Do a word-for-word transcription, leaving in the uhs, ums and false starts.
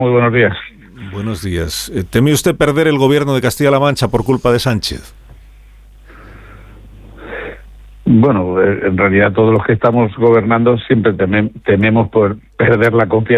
Muy buenos días. Buenos días. Eh, ¿Teme usted perder el gobierno de Castilla-La Mancha por culpa de Sánchez? Bueno, en realidad todos los que estamos gobernando siempre temem- tememos por perder la confianza